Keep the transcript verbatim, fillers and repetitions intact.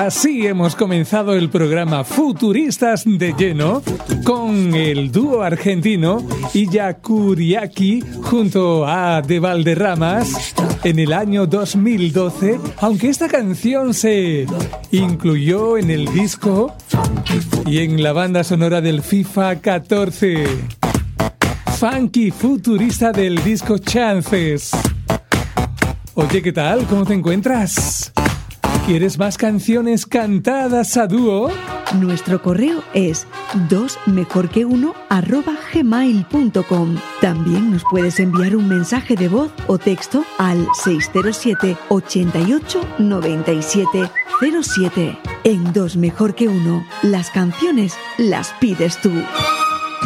Así hemos comenzado el programa Futuristas de Lleno con el dúo argentino Illa Kuriaki junto a De Valderramas en el año dos mil doce, aunque esta canción se incluyó en el disco y en la banda sonora del FIFA catorce. Funky futurista del disco Chances. Oye, ¿qué tal? ¿Cómo te encuentras? ¿Quieres más canciones cantadas a dúo? Nuestro correo es dos mejor que uno arroba gmail punto com. También nos puedes enviar un mensaje de voz o texto al seis cero siete, ochenta y ocho, noventa y siete cero siete. En Dos Mejor que Uno, las canciones las pides tú.